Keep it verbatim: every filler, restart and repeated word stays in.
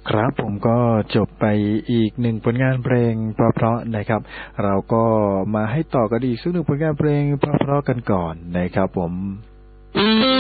ครับผมก็จบไปอีกหนึ่งผลงานเพลงเพราะๆนะครับเราก็มาให้ต่อกันอีกสักหนึ่งผลงานเพลงเพราะๆกันก่อนนะครับผม